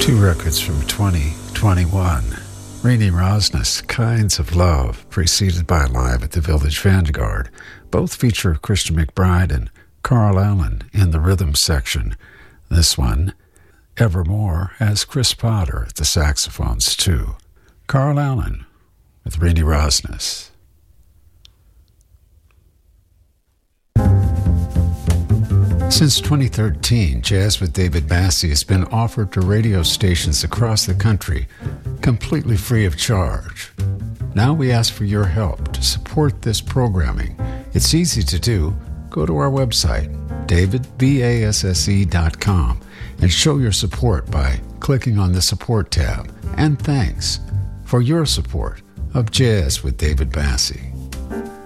Two records from 2021. Renee Rosnes, Kinds of Love, preceded by Live at the Village Vanguard. Both feature Christian McBride and Carl Allen in the rhythm section. This one, Evermore, has Chris Potter at the saxophones too. Carl Allen with Renee Rosnes. Since 2013, Jazz with David Bassie has been offered to radio stations across the country, completely free of charge. Now we ask for your help to support this programming. It's easy to do. Go to our website, davidbasse.com, and show your support by clicking on the Support tab. And thanks for your support of Jazz with David Bassie.